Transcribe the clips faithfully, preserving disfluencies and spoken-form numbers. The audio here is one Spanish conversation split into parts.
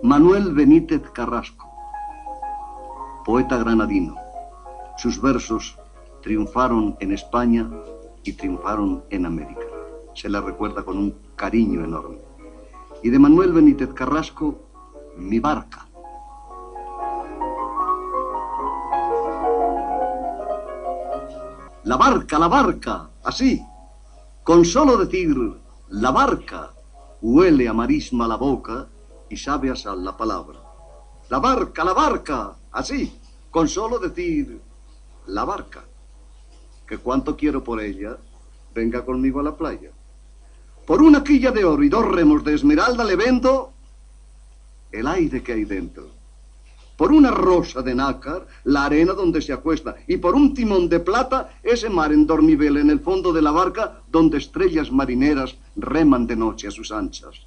Manuel Benítez Carrasco, poeta granadino. Sus versos triunfaron en España y triunfaron en América. Se le recuerda con un cariño enorme. Y de Manuel Benítez Carrasco, Mi barca. La barca, la barca, así. Con solo decir la barca, huele a marisma la boca y sabe a sal la palabra. La barca, la barca, así. Con solo decir la barca. Que cuánto quiero por ella, venga conmigo a la playa. Por una quilla de oro y dos remos de esmeralda le vendo el aire que hay dentro. Por una rosa de nácar, la arena donde se acuesta. Y por un timón de plata, ese mar en dormivela en el fondo de la barca, donde estrellas marineras reman de noche a sus anchas.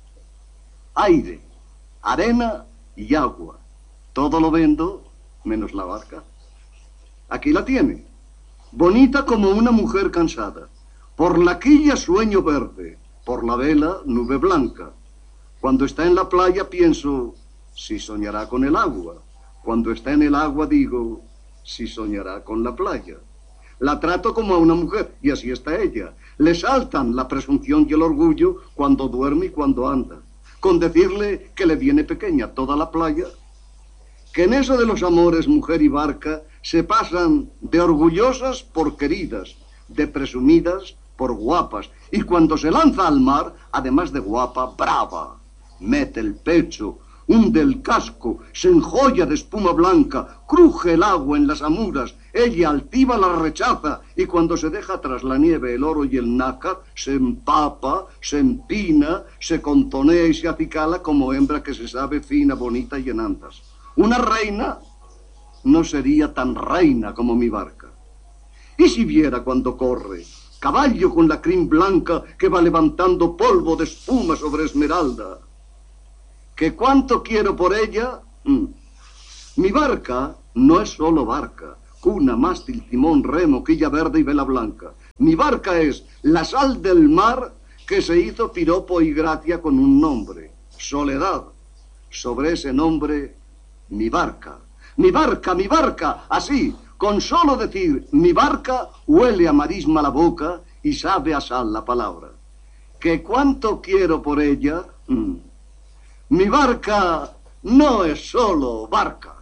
Aire, arena y agua. Todo lo vendo, menos la barca. Aquí la tiene, bonita como una mujer cansada. Por la quilla sueño verde, por la vela nube blanca. Cuando está en la playa pienso, si soñará con el agua. Cuando está en el agua digo, si soñará con la playa. La trato como a una mujer, y así está ella. Le saltan la presunción y el orgullo cuando duerme y cuando anda. Con decirle que le viene pequeña toda la playa. Que en eso de los amores, mujer y barca, se pasan de orgullosas por queridas, de presumidas por guapas. Y cuando se lanza al mar, además de guapa, brava. Mete el pecho, hunde el casco, se enjolla de espuma blanca, cruje el agua en las amuras, ella altiva la rechaza, y cuando se deja atrás la nieve, el oro y el nácar, se empapa, se empina, se contonea y se acicala como hembra que se sabe fina, bonita y en andas. Una reina no sería tan reina como mi barca. Y si viera cuando corre, caballo con la crin blanca que va levantando polvo de espuma sobre esmeralda, ¿que cuánto quiero por ella? Mm. Mi barca no es solo barca, cuna, mástil, timón, remo, quilla verde y vela blanca. Mi barca es la sal del mar que se hizo piropo y gracia con un nombre, Soledad. Sobre ese nombre, mi barca. Mi barca, mi barca, así, con solo decir mi barca, huele a marisma la boca y sabe a sal la palabra. ¿Que cuánto quiero por ella? Mm. Mi barca no es solo barca.